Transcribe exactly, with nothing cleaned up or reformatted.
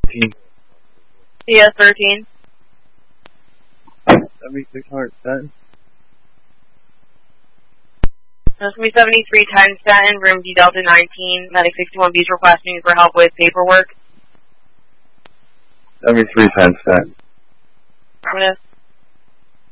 thirteen. C S thirteen. seventy-six hundred Staten. That's going to be seventy-three ten Staten, room D Delta nineteen. Medic sixty-one B is requesting you for help with paperwork. seventy-three ten Staten. Yes.